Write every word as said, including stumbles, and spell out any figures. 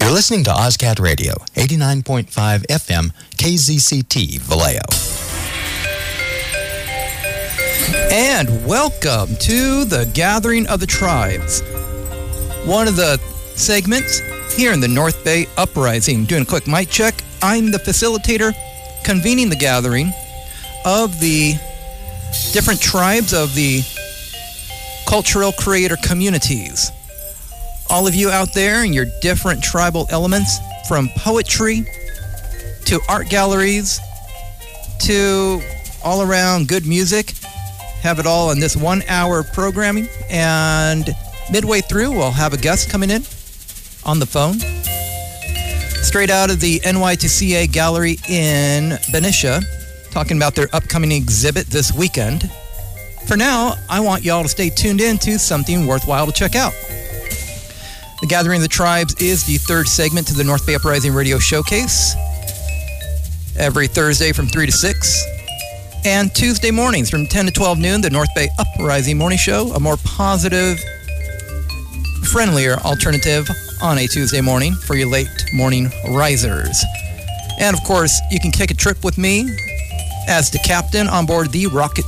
You're listening to OzCat Radio, eighty-nine point five F M, K Z C T, Vallejo. And welcome to the Gathering of the Tribes, one of the segments here in the North Bay Uprising. Doing a quick mic check. I'm the facilitator convening the gathering of the different tribes of the cultural creator communities. All of you out there in your different tribal elements, from poetry to art galleries to all around good music, have it all in this one hour programming. And midway through, we'll have a guest coming in on the phone straight out of the N Y T C A Gallery in Benicia, talking about their upcoming exhibit this weekend. For now, I want y'all to stay tuned in to something worthwhile to check out. The Gathering of the Tribes is the third segment to the North Bay Uprising Radio Showcase, every Thursday from three to six, and Tuesday mornings from ten to twelve noon, the North Bay Uprising Morning Show, a more positive, friendlier alternative on a Tuesday morning for your late morning risers. And of course, you can take a trip with me as the captain on board the rocket